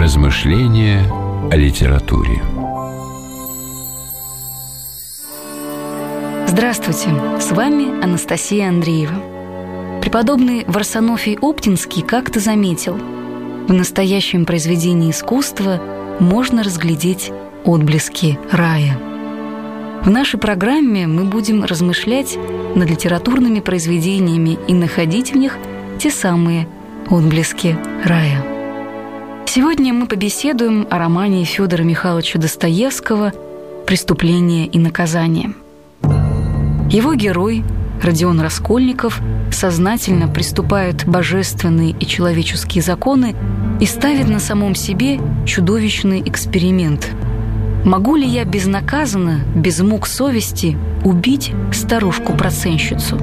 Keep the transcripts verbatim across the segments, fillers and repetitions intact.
Размышления о литературе. Здравствуйте, с вами Анастасия Андреева. Преподобный Варсонофий Оптинский как-то заметил: в настоящем произведении искусства можно разглядеть отблески рая. В нашей программе мы будем размышлять над литературными произведениями и находить в них те самые отблески рая. Сегодня мы побеседуем о романе Федора Михайловича Достоевского «Преступление и наказание». Его герой, Родион Раскольников, сознательно приступает божественные и человеческие законы и ставит на самом себе чудовищный эксперимент. Могу ли я безнаказанно, без мук совести, убить старушку-проценщицу?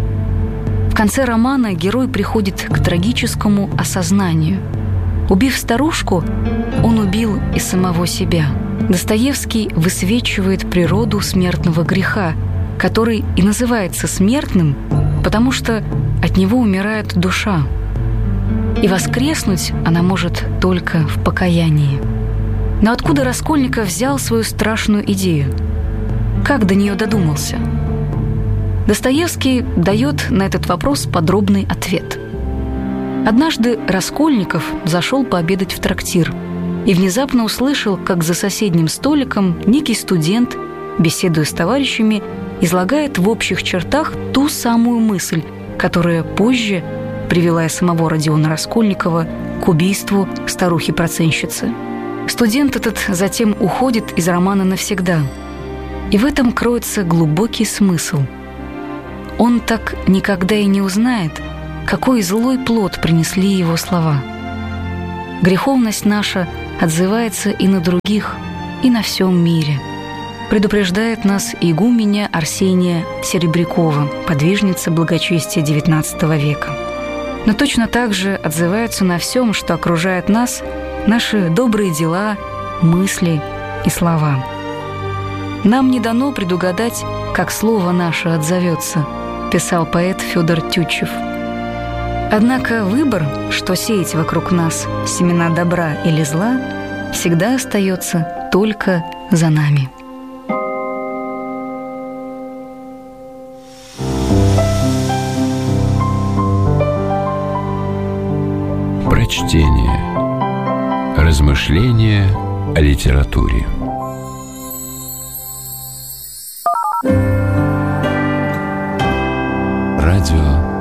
В конце романа герой приходит к трагическому осознанию. Убив старушку, он убил и самого себя. Достоевский высвечивает природу смертного греха, который и называется смертным, потому что от него умирает душа. И воскреснуть она может только в покаянии. Но откуда Раскольников взял свою страшную идею? Как до нее додумался? Достоевский дает на этот вопрос подробный ответ. Однажды Раскольников зашел пообедать в трактир и внезапно услышал, как за соседним столиком некий студент, беседуя с товарищами, излагает в общих чертах ту самую мысль, которая позже привела и самого Родиона Раскольникова к убийству старухи-проценщицы. Студент этот затем уходит из романа навсегда. И в этом кроется глубокий смысл. Он так никогда и не узнает, какой злой плод принесли его слова. Греховность наша отзывается и на других, и на всем мире. Предупреждает нас игуменя Арсения Серебрякова, подвижница благочестия девятнадцатого века. Но точно так же отзываются на всем, что окружает нас, наши добрые дела, мысли и слова. «Нам не дано предугадать, как слово наше отзовется», писал поэт Федор Тютчев. Однако выбор, что сеять вокруг нас, семена добра или зла, всегда остается только за нами. Прочтение. Размышления о литературе. Радио